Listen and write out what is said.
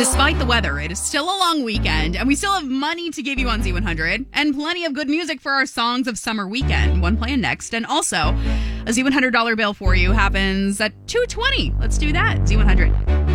Despite the weather, it is still a long weekend, and we still have money to give you on Z100, and plenty of good music for our Songs of Summer weekend, one playing next. And also, a Z100 bill for you happens at $2.20. Let's do that. Z100.